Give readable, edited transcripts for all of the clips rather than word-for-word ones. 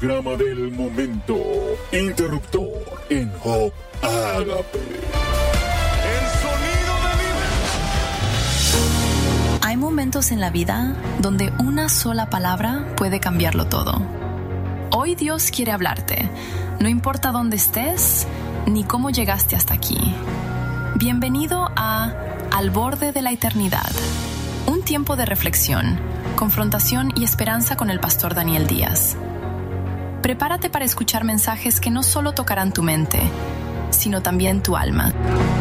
Drama del momento. Interruptor en Hope Agape. El sonido de vida. Hay momentos en la vida donde una sola palabra puede cambiarlo todo. Hoy Dios quiere hablarte. No importa dónde estés, ni cómo llegaste hasta aquí. Bienvenido a Al Borde de la Eternidad. Un tiempo de reflexión, confrontación y esperanza con el pastor Daniel Díaz. Prepárate para escuchar mensajes que no solo tocarán tu mente, sino también tu alma.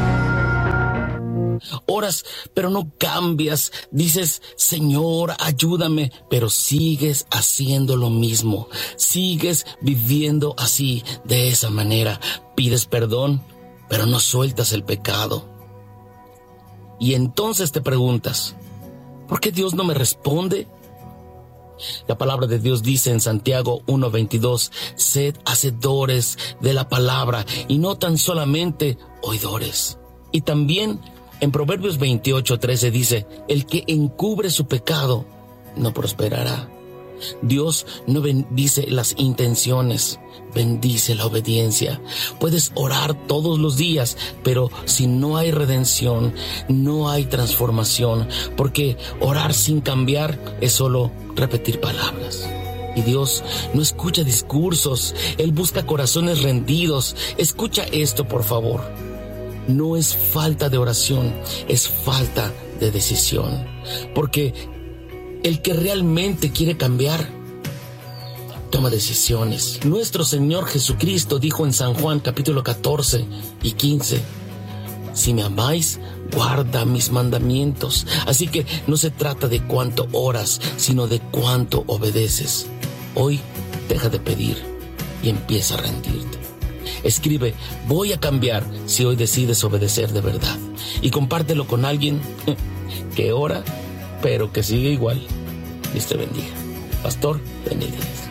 Oras, pero no cambias. Dices, Señor, ayúdame, pero sigues haciendo lo mismo. Sigues viviendo así, de esa manera. Pides perdón, pero no sueltas el pecado. Y entonces te preguntas, ¿por qué Dios no me responde? La palabra de Dios dice en Santiago 1:22, sed hacedores de la palabra y no tan solamente oidores. Y también en Proverbios 28:13 dice, el que encubre su pecado no prosperará. Dios no bendice las intenciones, bendice la obediencia. Puedes orar todos los días, pero si no hay redención, no hay transformación, porque orar sin cambiar es solo repetir palabras. Y Dios no escucha discursos, Él busca corazones rendidos. Escucha esto, por favor. No es falta de oración, es falta de decisión. Porque el que realmente quiere cambiar, toma decisiones. Nuestro Señor Jesucristo dijo en San Juan capítulo 14 y 15, si me amáis, guarda mis mandamientos. Así que no se trata de cuánto oras, sino de cuánto obedeces. Hoy deja de pedir y empieza a rendirte. Escribe, voy a cambiar, si hoy decides obedecer de verdad. Y compártelo con alguien que ora, pero que sigue igual. Dios te bendiga. Pastor Daniel Díaz.